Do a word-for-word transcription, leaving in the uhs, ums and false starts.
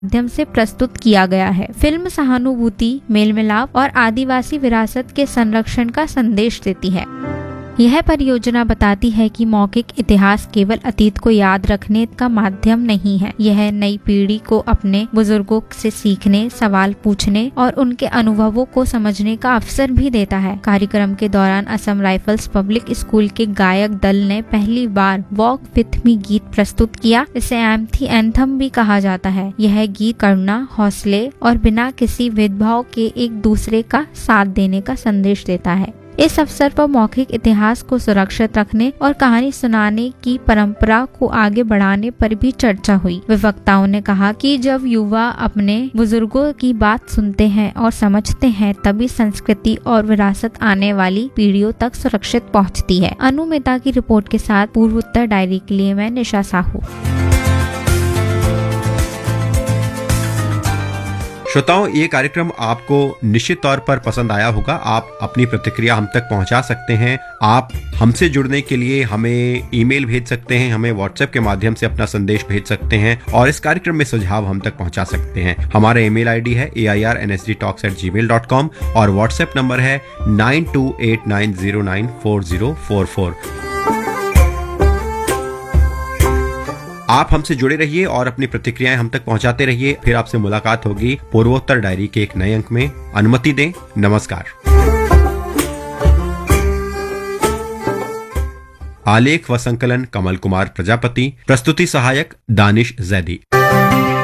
माध्यम से प्रस्तुत किया गया है। फिल्म सहानुभूति, मेल मिलाप और आदिवासी विरासत के संरक्षण का संदेश देती है। यह परियोजना बताती है कि मौखिक इतिहास केवल अतीत को याद रखने का माध्यम नहीं है, यह नई पीढ़ी को अपने बुजुर्गों से सीखने, सवाल पूछने और उनके अनुभवों को समझने का अवसर भी देता है। कार्यक्रम के दौरान असम राइफल्स पब्लिक स्कूल के गायक दल ने पहली बार वॉक विथ मी गीत प्रस्तुत किया। इसे एम्थी एंथम भी कहा जाता है। यह गीत करुणा, हौसले और बिना किसी भेदभाव के एक दूसरे का साथ देने का संदेश देता है। इस अवसर पर मौखिक इतिहास को सुरक्षित रखने और कहानी सुनाने की परंपरा को आगे बढ़ाने पर भी चर्चा हुई। वक्ताओं ने कहा कि जब युवा अपने बुजुर्गों की बात सुनते हैं और समझते हैं, तभी संस्कृति और विरासत आने वाली पीढ़ियों तक सुरक्षित पहुंचती है। अनु मेहता की रिपोर्ट के साथ पूर्वोत्तर डायरी के लिए मैं निशा साहू। श्रोताओं, ये कार्यक्रम आपको निश्चित तौर पर पसंद आया होगा। आप अपनी प्रतिक्रिया हम तक पहुंचा सकते हैं। आप हमसे जुड़ने के लिए हमें ईमेल भेज सकते हैं, हमें व्हाट्सएप के माध्यम से अपना संदेश भेज सकते हैं और इस कार्यक्रम में सुझाव हम तक पहुंचा सकते हैं। हमारा ईमेल आईडी है ए I R N S D talks eight ji mail dot com और व्हाट्सएप नंबर है nine to eight nine zero nine four zero four four. आप हमसे जुड़े रहिए और अपनी प्रतिक्रियाएं हम तक पहुंचाते रहिए। फिर आपसे मुलाकात होगी पूर्वोत्तर डायरी के एक नए अंक में। अनुमति दें। नमस्कार। आलेख व संकलन कमल कुमार प्रजापति, प्रस्तुति सहायक दानिश जैदी।